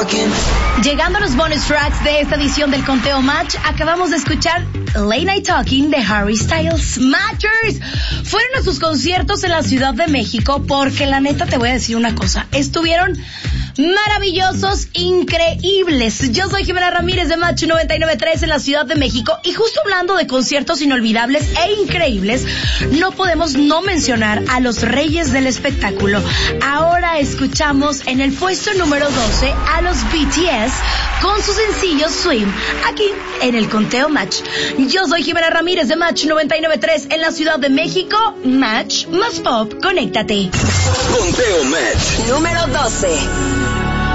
Llegando a los bonus tracks de esta edición del Conteo Match, acabamos de escuchar Late Night Talking de Harry Styles. Matchers fueron a sus conciertos en la Ciudad de México porque la neta te voy a decir una cosa, estuvieron maravillosos, increíbles. Yo soy Jimena Ramírez de Match 99.3 en la Ciudad de México y justo hablando de conciertos inolvidables e increíbles, no podemos no mencionar a los reyes del espectáculo. Ahora escuchamos en el puesto número 12 a los BTS con su sencillo Swim, aquí en el Conteo Match. Yo soy Jimena Ramírez de Match 99.3 en la Ciudad de México. Match más pop, conéctate. Conteo Match número 12.